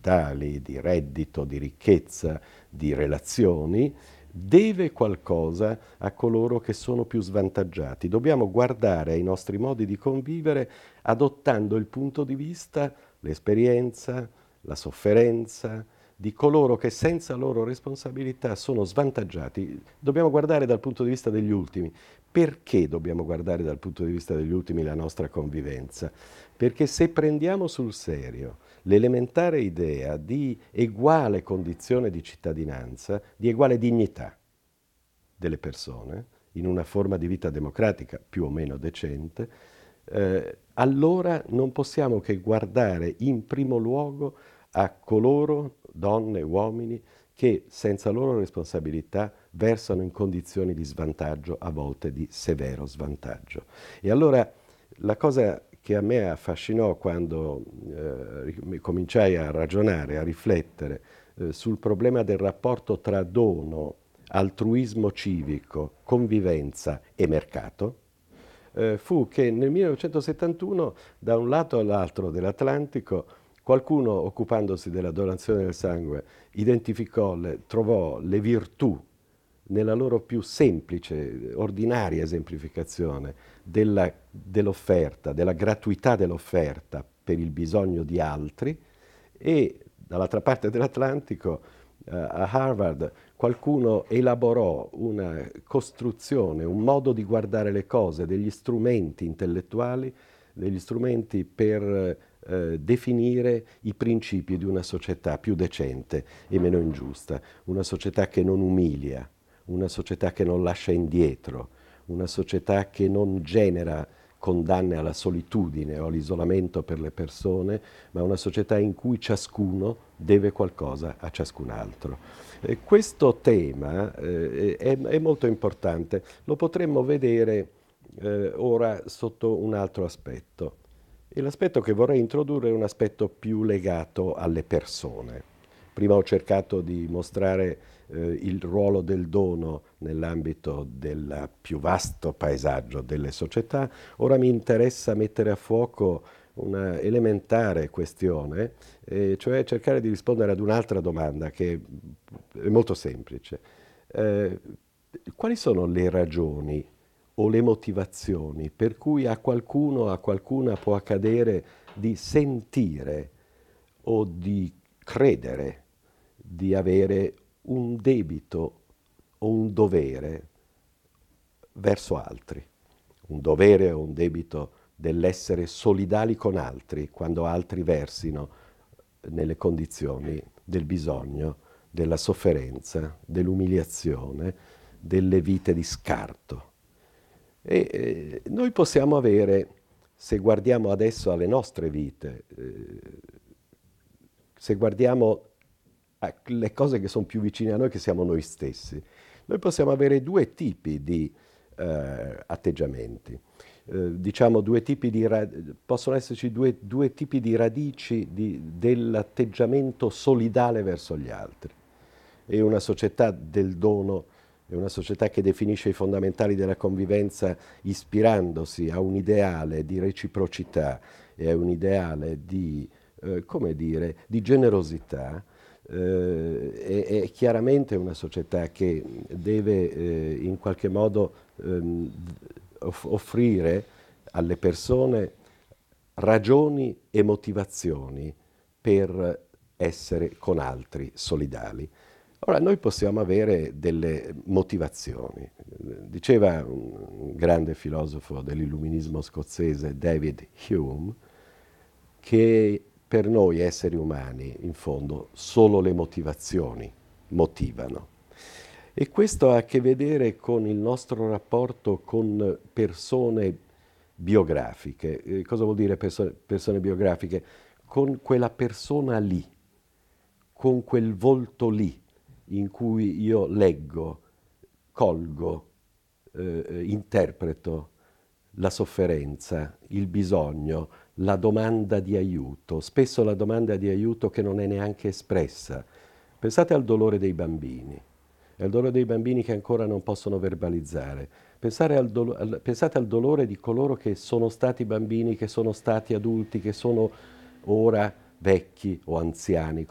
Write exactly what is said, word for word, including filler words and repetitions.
capitali, di reddito, di ricchezza, di relazioni, deve qualcosa a coloro che sono più svantaggiati. Dobbiamo guardare ai nostri modi di convivere adottando il punto di vista, l'esperienza, la sofferenza di coloro che senza loro responsabilità sono svantaggiati. Dobbiamo guardare dal punto di vista degli ultimi. Perché dobbiamo guardare dal punto di vista degli ultimi la nostra convivenza? Perché se prendiamo sul serio l'elementare idea di uguale condizione di cittadinanza, di uguale dignità delle persone, in una forma di vita democratica più o meno decente, eh, allora non possiamo che guardare in primo luogo a coloro, donne e uomini, che senza loro responsabilità versano in condizioni di svantaggio, a volte di severo svantaggio. E allora la cosa che a me affascinò quando eh, cominciai a ragionare, a riflettere eh, sul problema del rapporto tra dono, altruismo civico, convivenza e mercato, eh, fu che nel millenovecentosettantuno, da un lato all'altro dell'Atlantico, qualcuno, occupandosi della donazione del sangue, identificò, le, trovò le virtù nella loro più semplice, ordinaria esemplificazione della, dell'offerta, della gratuità dell'offerta per il bisogno di altri, e dall'altra parte dell'Atlantico, eh, a Harvard, qualcuno elaborò una costruzione, un modo di guardare le cose, degli strumenti intellettuali, degli strumenti per eh, definire i principi di una società più decente e meno ingiusta, una società che non umilia, una società che non lascia indietro, una società che non genera condanne alla solitudine o all'isolamento per le persone, ma una società in cui ciascuno deve qualcosa a ciascun altro. Eh, questo tema eh, è, è molto importante, lo potremmo vedere eh, ora sotto un altro aspetto. E l'aspetto che vorrei introdurre è un aspetto più legato alle persone. Prima ho cercato di mostrare eh, il ruolo del dono nell'ambito del più vasto paesaggio delle società, ora mi interessa mettere a fuoco una elementare questione, eh, cioè cercare di rispondere ad un'altra domanda che è molto semplice. Eh, quali sono le ragioni o le motivazioni per cui a qualcuno o a qualcuna può accadere di sentire o di credere di avere un debito o un dovere verso altri, un dovere o un debito dell'essere solidali con altri quando altri versino nelle condizioni del bisogno, della sofferenza, dell'umiliazione, delle vite di scarto. E eh, noi possiamo avere, se guardiamo adesso alle nostre vite, eh, se guardiamo alle cose che sono più vicine a noi, che siamo noi stessi, noi possiamo avere due tipi di eh, atteggiamenti. Eh, diciamo due tipi di ra- possono esserci due, due tipi di radici di- dell'atteggiamento solidale verso gli altri. E una società del dono è una società che definisce i fondamentali della convivenza ispirandosi a un ideale di reciprocità e a un ideale di, eh, come dire, di generosità. Eh, è, è chiaramente una società che deve eh, in qualche modo ehm, off- offrire alle persone ragioni e motivazioni per essere con altri solidali. Ora, noi possiamo avere delle motivazioni. Diceva un grande filosofo dell'illuminismo scozzese, David Hume, che per noi esseri umani, in fondo, solo le motivazioni motivano. E questo ha a che vedere con il nostro rapporto con persone biografiche. Eh, cosa vuol dire perso- persone biografiche? Con quella persona lì, con quel volto lì, in cui io leggo, colgo, eh, interpreto la sofferenza, il bisogno, la domanda di aiuto, spesso la domanda di aiuto che non è neanche espressa. Pensate al dolore dei bambini, al dolore dei bambini che ancora non possono verbalizzare. Pensate al, dolo- al, pensate al dolore di coloro che sono stati bambini, che sono stati adulti, che sono ora vecchi o anziani,